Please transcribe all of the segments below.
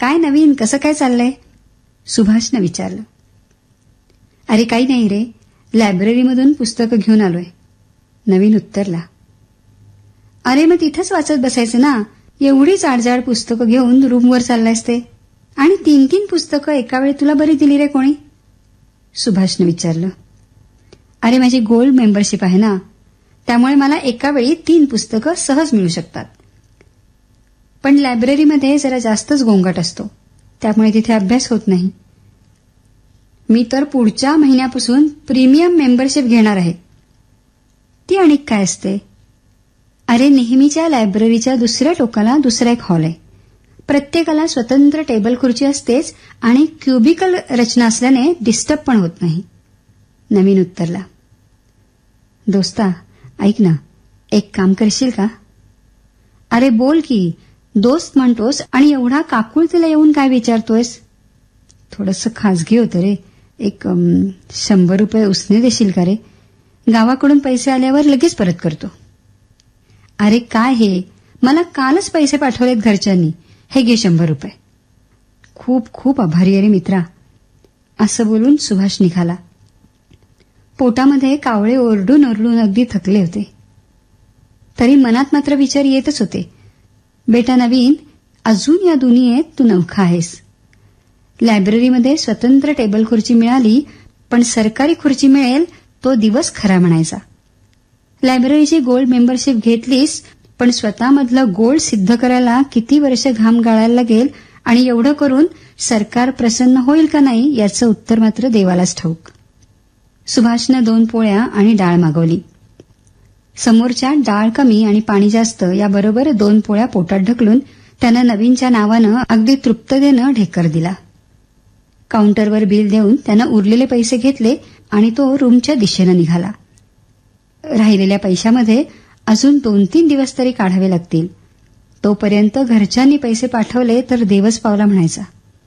काय नवीन, कसं काय चाललंय? सुभाषनं विचारलं. अरे काही नाही रे, लायब्ररीमधून पुस्तकं घेऊन आलोय, नवीन उत्तरला. अरे मग तिथंच वाचत बसायचं ना, एवढी जाडजाड पुस्तकं घेऊन रूमवर चाललायस ते? आणि 3-3 पुस्तकं एका वेळी तुला बरी दिली रे कोणी? सुभाषनं विचारलं. अरे माझी गोल्ड मेंबरशिप आहे ना, त्यामुळे मला एका वेळी 3 पुस्तकं सहज मिळू शकतात. पण लायब्ररीमध्ये जरा जास्तच गोंगाट असतो, त्यामुळे तिथे अभ्यास होत नाही. मी तर पुढच्या महिन्यापासून प्रीमियम मेंबरशिप घेणार आहे. ती आणि काय असते? अरे नेहमीच्या लायब्ररीच्या दुसऱ्या टोकाला दुसरा एक हॉल आहे. प्रत्येकाला स्वतंत्र टेबल खुर्ची असतेच आणि क्युबिकल रचना असल्याने डिस्टर्ब पण होत नाही. नवीन उत्तरला. दोस्ता ऐक ना, एक काम करशील का? अरे बोल की, दोस्त म्हणतोस आणि एवढा काकुळतीला येऊन काय विचारतोयस? थोडंसं खाजगी होतं रे, एक 100 रुपये उसने देशील का रे? गावाकडून पैसे आल्यावर लगेच परत करतो. अरे काय हे, मला कालच पैसे पाठवलेत घरच्यांनी, हे घे 100 रुपये. खूप खूप आभारी आहे रे मित्रा, असं बोलून सुभाष निघाला. पोटामध्ये कावळे ओरडून ओरडून अगदी थकले होते. तरी मनात मात्र विचार येतच होते. बेटा नवीन, अजून या दुनियेत तू नवखा आहेस. लायब्ररीमध्ये स्वतंत्र टेबल खुर्ची मिळाली, पण सरकारी खुर्ची मिळेल तो दिवस खरा म्हणायचा. लायब्ररीची गोल्ड मेंबरशिप घेतलीस, पण स्वतःमधलं गोल्ड सिद्ध करायला किती वर्ष घाम गाळायला लागेल आणि एवढं करून सरकार प्रसन्न होईल का नाही याचं उत्तर मात्र देवालाच ठाऊक. सुभाषनं 2 पोळ्या आणि डाळ मागवली. समोरच्या डाळ कमी आणि पाणी जास्त याबरोबर 2 पोळ्या पोटात ढकलून त्यानं नवीनच्या नावानं अगदी तृप्ततेनं ढेकर दिला. काउंटरवर बिल देऊन त्यानं उरलेले पैसे घेतले आणि तो रूमच्या दिशेनं निघाला. राहिलेल्या पैशामध्ये अजून 2-3 दिवस तरी काढावे लागतील. तोपर्यंत घरच्यांनी पैसे पाठवले तर देवच पावला म्हणायचा.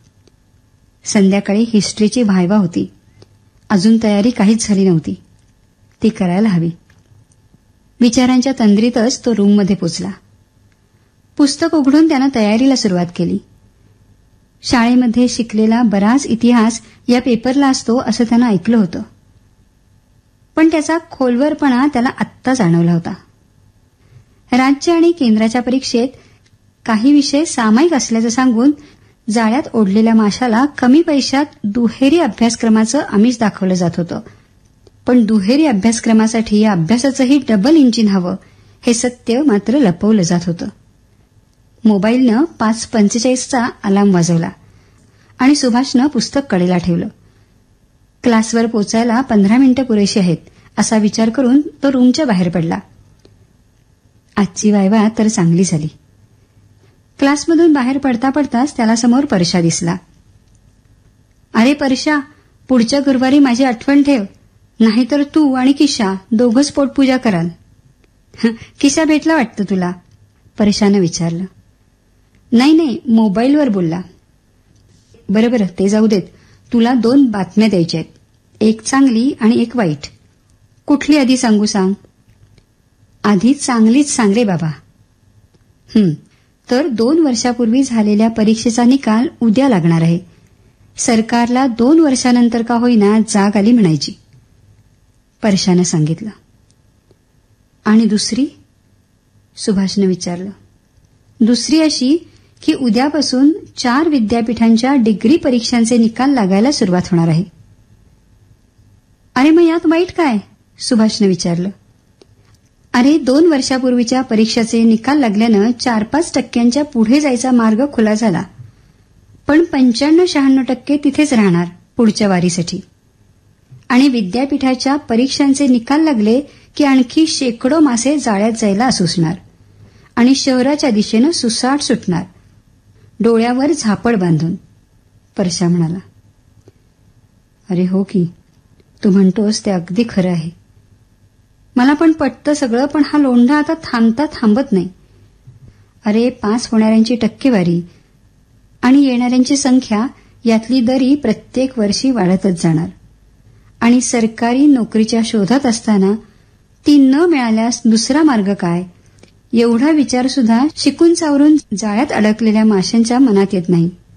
संध्याकाळी हिस्ट्रीची व्हायवा होती. अजून तयारी काहीच झाली नव्हती. ती करायला हवी. विचारांच्या तंद्रीतच तो रूममध्ये पोचला. पुस्तक उघडून त्यानं तयारीला सुरुवात केली. शाळेमध्ये शिकलेला बराच इतिहास या पेपरला असतो असं त्यानं ऐकलं होतं. पण त्याचा खोलवरपणा त्याला आत्ता जाणवला होता. राज्य आणि केंद्राच्या परीक्षेत काही विषय सामायिक असल्याचं सांगून जाळ्यात ओढलेल्या माशाला कमी पैशात दुहेरी अभ्यासक्रमाचं आमिष दाखवलं जात होतं. पण दुहेरी अभ्यासक्रमासाठी या अभ्यासाचंही डबल इंजिन हवं हे सत्य मात्र लपवलं जात होतं. मोबाईलनं 5:45चा अलार्म वाजवला आणि सुभाषनं पुस्तक कडेला ठेवलं. क्लासवर पोचायला 15 मिनिटं पुरेशी आहेत असा विचार करून तो रूमच्या बाहेर पडला. आजची वायवा तर चांगली झाली. क्लासमधून बाहेर पडता पडताच त्याला समोर परशा दिसला. अरे परशा, पुढच्या गुरुवारी माझी आठवण ठेव, नाहीतर तू आणि किशा दोघंच पोटपूजा कराल. किशा भेटला वाटतं तुला? परशानं विचारलं. नाही, मोबाईलवर बोलला. बरं ते जाऊ देत. तुला 2 बातम्या द्यायच्या आहेत, एक चांगली आणि एक वाईट. कुठली आधी सांगू सांग? आधी चांगलीच सांग रे बाबा. तर 2 वर्षापूर्वी झालेल्या परीक्षेचा निकाल उद्या लागणार आहे. सरकारला 2 वर्षानंतर का होईना जाग आली म्हणायची, परशानं सांगितलं. आणि दुसरी? सुभाषनं विचारलं. दुसरी अशी की उद्यापासून 4 विद्यापीठांच्या डिग्री परीक्षांचे निकाल लागायला सुरुवात होणार आहे. अरे मग यात वाईट काय? सुभाषनं विचारलं. अरे 2 वर्षापूर्वीच्या परीक्षेचे निकाल लागल्यानं 4-5% पुढे जायचा मार्ग खुला झाला. पण 95-96% तिथेच राहणार पुढच्या वारीसाठी. आणि विद्यापीठाच्या परीक्षांचे निकाल लागले की आणखी शेकडो मासे जाळ्यात जायला असुसणार आणि शहराच्या दिशेनं सुसाट सुटणार, डोळ्यावर झापड बांधून, परशा म्हणाला. अरे हो की, तू म्हणतोस ते अगदी खरं आहे. मला पण पटतं सगळं, पण हा लोंढा आता थांबत नाही. अरे पास होणाऱ्यांची टक्केवारी आणि येणाऱ्यांची संख्या यातली दरी प्रत्येक वर्षी वाढतच जाणार. आणि सरकारी नोकरीच्या शोधात असताना ती न मिळाल्यास दुसरा मार्ग काय, एवढा विचार सुद्धा शिकून सावरून जाळ्यात अडकलेल्या माशांच्या मनात येत नाही.